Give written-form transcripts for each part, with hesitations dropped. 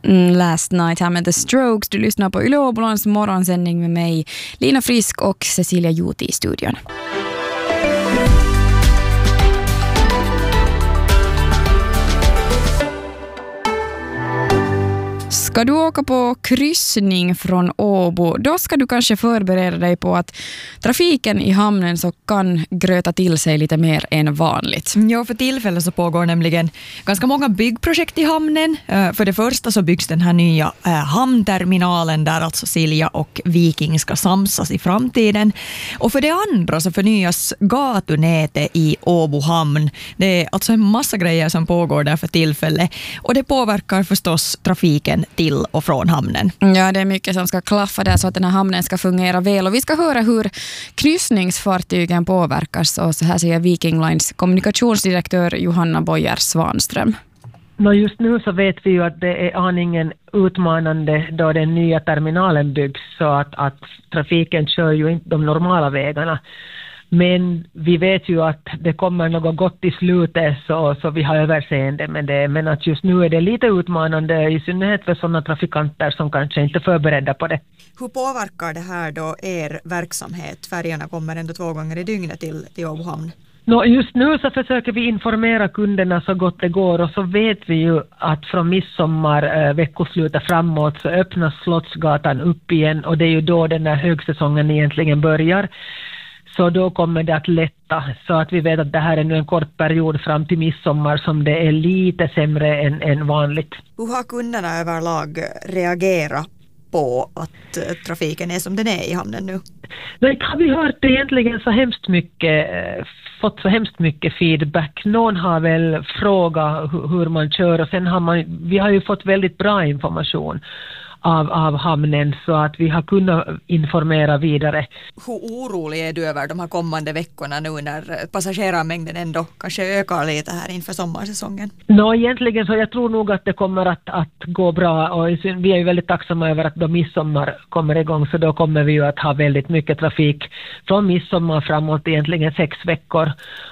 Last Night här med The Strokes. Du lyssnar på Yle Åbolands morgonsändning med mig, Lina Frisk och Cecilia Juti i studion. Ska du åka på kryssning från Åbo, då ska du kanske förbereda dig på att trafiken i hamnen så kan gröta till sig lite mer än vanligt. Ja, för tillfället så pågår nämligen ganska många byggprojekt i hamnen. För det första så byggs den här nya hamnterminalen där alltså Silja och Viking ska samsas i framtiden. Och för det andra så förnyas gatunätet i Åbo hamn. Det är alltså en massa grejer som pågår där för tillfället. Och det påverkar förstås trafiken till och från hamnen. Ja, det är mycket som ska klaffa där så att den här hamnen ska fungera väl. Och vi ska höra hur kryssningsfartygen påverkas. Och så här säger Viking Lines kommunikationsdirektör Johanna Boyer Svanström. Just nu så vet vi ju att det är aningen utmanande då den nya terminalen byggs så att trafiken kör ju inte de normala vägarna. Men vi vet ju att det kommer något gott i slutet så vi har överseende med det. Men att just nu är det lite utmanande i synnerhet för sådana trafikanter som kanske inte är förberedda på det. Hur påverkar det här då er verksamhet? Färgerna kommer ändå 2 gånger i dygnet till Åbo hamn. Just nu så försöker vi informera kunderna så gott det går och så vet vi ju att från midsommar veckoslutet framåt så öppnas Slottsgatan upp igen och det är ju då den här högsäsongen egentligen börjar. Så då kommer det att lätta så att vi vet att det här är nu en kort period fram till midsommar som det är lite sämre än vanligt. Hur har kunderna överlag reagerat på att trafiken är som den är i hamnen nu? Nej, har vi hört egentligen så hemskt mycket, fått så hemskt mycket feedback. Någon har väl frågat hur man kör och sen har vi har ju fått väldigt bra information av hamnen så att vi har kunnat informera vidare. Hur orolig är du över de här kommande veckorna nu när passagerarmängden ändå kanske ökar lite här inför sommarsäsongen? Egentligen så jag tror nog att det kommer att gå bra och vi är ju väldigt tacksamma över att då midsommar kommer igång så då kommer vi ju att ha väldigt mycket trafik från midsommar framåt egentligen 6 veckor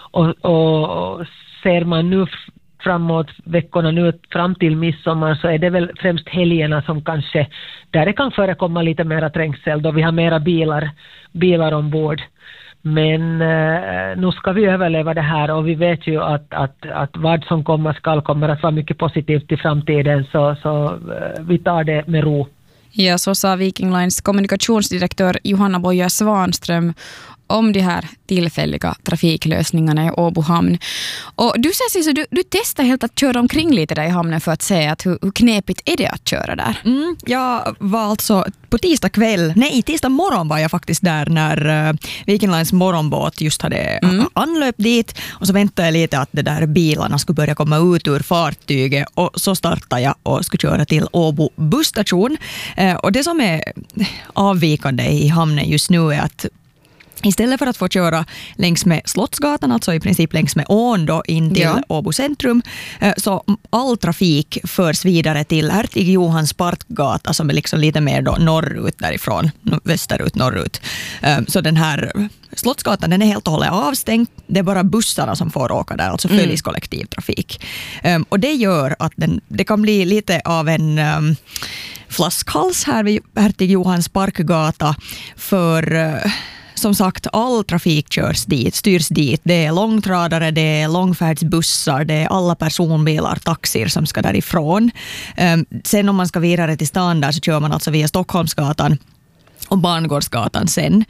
och ser man nu framåt veckorna nu fram till midsommar så är det väl främst helgerna som kanske där det kan förekomma lite mera trängsel då vi har mera bilar ombord. Men nu ska vi överleva det här och vi vet ju att vad som kommer att vara mycket positivt i framtiden så vi tar det med ro. Ja, så sa Viking Lines kommunikationsdirektör Johanna Boyer Svanström om de här tillfälliga trafiklösningarna i Åbo hamn. Och du säger så du testar helt att köra omkring lite där i hamnen för att se att hur knepigt är det att köra där? Jag var alltså på tisdag morgon var jag faktiskt där när Viking Lines morgonbåt just hade anlöpt dit och så väntade jag lite att de där bilarna skulle börja komma ut ur fartyget och så startade jag och skulle köra till Åbo busstation. Och det som är avvikande i hamnen just nu är att istället för att få köra längs med Slottsgatan, alltså i princip längs med ån då in till Åbo centrum, så all trafik förs vidare till Hertig Johans Parkgata som är liksom lite mer då norrut därifrån, västerut, norrut. Så den här Slottsgatan den är helt och hållet avstängd. Det är bara bussarna som får åka där, alltså följs kollektivtrafik. Och det gör att det kan bli lite av en flaskhals här vid Hertig Johans Parkgata för som sagt, all trafik styrs dit. Det är långtradare, det är långfärdsbussar, det är alla personbilar, taxir som ska därifrån. Sen om man ska vidare till stan där så kör man alltså via Stockholmsgatan och Barngårdsgatan sen.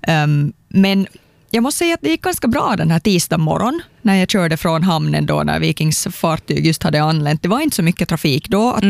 Men jag måste säga att det gick ganska bra den här tisdag morgon när jag körde från hamnen då när Vikings fartyg just hade anlänt. Det var inte så mycket trafik då att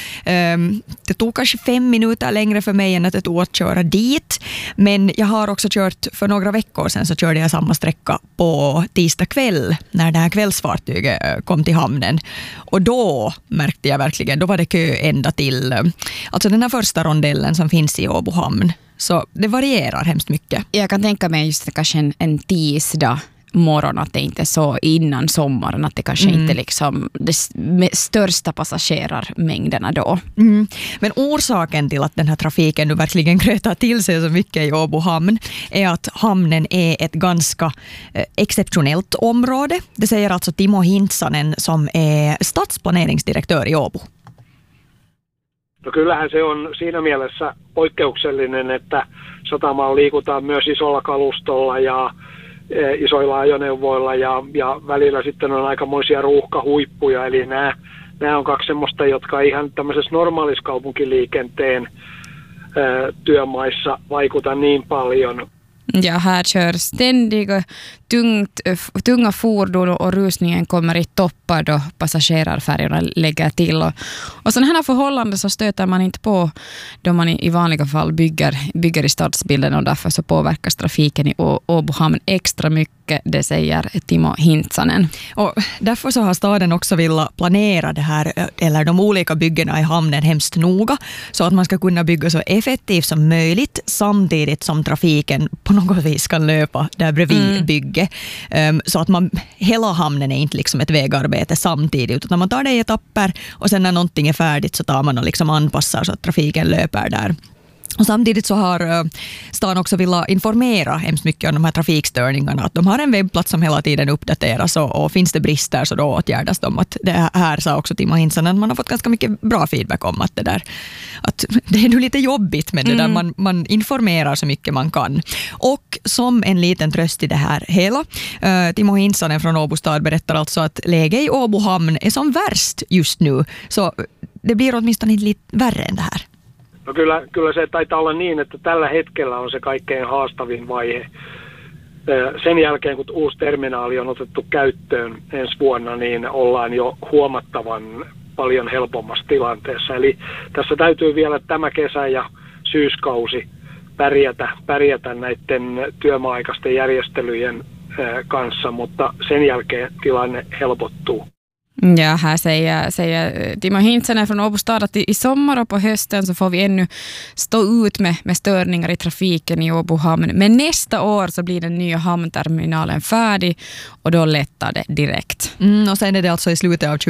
det tog kanske 5 minuter längre för mig än att det tog att köra dit. Men jag har också kört för några veckor sedan så körde jag samma sträcka på tisdag kväll när det här kvällsfartyget kom till hamnen. Och då märkte jag verkligen, då var det kö ända till alltså den här första rondellen som finns i Åbo hamn. Så det varierar hemskt mycket. Jag kan tänka mig just kanske en tisdag morgon att det inte är så innan sommaren att det kanske inte liksom det största passagerarmängderna då. Men orsaken till att den här trafiken nu verkligen grötar till sig så mycket i Åbo hamn är att hamnen är ett ganska exceptionellt område. Det säger alltså Timo Hintsanen som är stadsplaneringsdirektör i Åbo. No kyllähän se on siinä mielessä poikkeuksellinen, että satamaan liikutaan myös isolla kalustolla ja isoilla ajoneuvoilla ja välillä sitten on aikamoisia ruuhkahuippuja, eli nämä on kaksi semmoista, jotka ihan tämmöisessä normaalissa kaupunkiliikenteen työmaissa vaikuta niin paljon. Ja här kör ständiga tunga fordon och rusningen kommer i toppar då passagerarfärjorna lägger till. Och sådana här förhållanden så stöter man inte på då man i vanliga fall bygger i stadsbilden, och därför så påverkas trafiken i Åbohamn extra mycket, det säger Timo Hintsanen. Och därför så har staden också velat planera det här, eller de olika byggena i hamnen hemskt noga, så att man ska kunna bygga så effektivt som möjligt samtidigt som trafiken på något vis kan löpa där bredvid bygge. Så att hela hamnen är inte liksom ett vägarbete samtidigt, utan man tar det i etapper och sen när någonting är färdigt så tar man och liksom anpassar så att trafiken löper där. Och samtidigt så har stan också velat informera hemskt mycket om de här trafikstörningarna. Att de har en webbplats som hela tiden uppdateras och finns det brister så då åtgärdas de. Att det här sa också Timo Hintsanen, man har fått ganska mycket bra feedback om att att det är nu lite jobbigt med det där. Man informerar så mycket man kan. Och som en liten tröst i det här hela, Timo Hintsanen från Åbo stad berättar alltså att läget i Åbohamn är som värst just nu. Så det blir åtminstone lite värre än det här. No kyllä se taitaa olla niin, että tällä hetkellä on se kaikkein haastavin vaihe. Sen jälkeen, kun uusi terminaali on otettu käyttöön ensi vuonna, niin ollaan jo huomattavan paljon helpommassa tilanteessa. Eli tässä täytyy vielä tämä kesä ja syyskausi pärjätä näiden työmaa-aikaisten järjestelyjen kanssa, mutta sen jälkeen tilanne helpottuu. Ja, här säger Timo Hintsanen från Åbo stad att i sommar och på hösten så får vi ännu stå ut med störningar i trafiken i Åbohamn. Men nästa år så blir den nya hamnterminalen färdig och då lättar det direkt. Och sen är det alltså i slutet av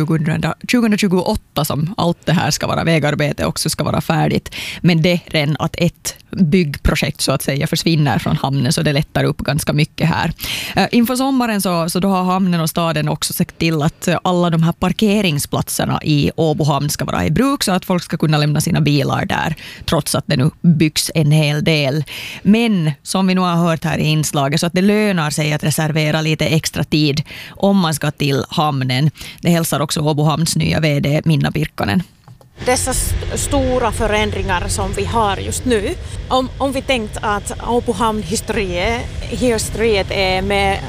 2028 som allt det här ska vara, vägarbete också ska vara färdigt. Men det är redan att ett byggprojekt så att säga försvinner från hamnen, så det lättar upp ganska mycket här. Inför sommaren så då har hamnen och staden också sett till att alla de här parkeringsplatserna i Åbohamn ska vara i bruk så att folk ska kunna lämna sina bilar där trots att det nu byggs en hel del. Men som vi nu har hört här i inslaget, så att det lönar sig att reservera lite extra tid om man ska till hamnen. Det hälsar också Åbohamns nya vd Minna Pirkkonen. Dessa stora förändringar som vi har just nu, om vi tänkt att Åbohamn historiet är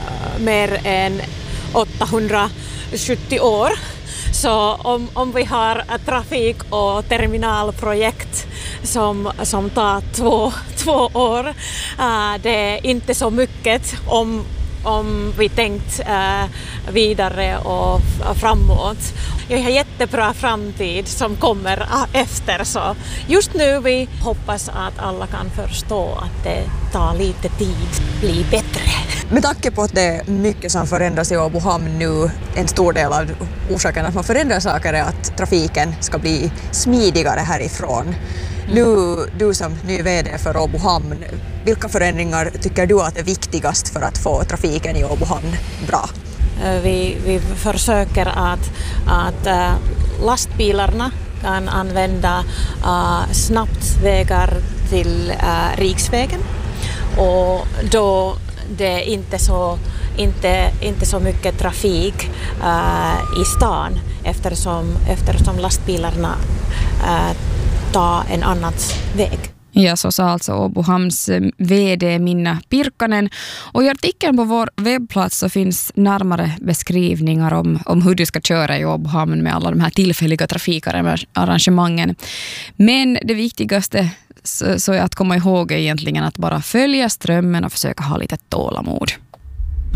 mer än 870 år, så om vi har trafik- och terminalprojekt som tar två år, det är inte så mycket om vi tänkt vidare och framåt. Jag har jättebra framtid som kommer efter, så just nu vi hoppas att alla kan förstå att det tar lite tid att bli bättre. Med tanke på att det är mycket som förändras i Åbohamn nu, en stor del av orsaken att man förändrar saker är att trafiken ska bli smidigare härifrån. Nu, du som ny vd för Åbohamn, vilka förändringar tycker du att är viktigast för att få trafiken i Åbohamn bra? Vi försöker att lastbilarna kan använda snabbt vägar till riksvägen, och då det är inte så mycket trafik i stan eftersom lastbilarna tar en annan väg. Ja, så sa alltså Åbohamns vd Minna Pirkkonen. Och i artikeln på vår webbplats så finns närmare beskrivningar om hur du ska köra i Åbohamn med alla de här tillfälliga trafikarrangemangen. Men det viktigaste så är att komma ihåg egentligen att bara följa strömmen och försöka ha lite tålamod.